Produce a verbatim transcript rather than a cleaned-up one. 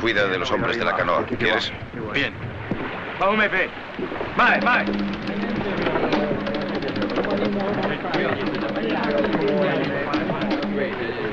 cuida de los hombres de la canoa. ¿Quieres? Bien. Vamos, Mepe. Vai, vai.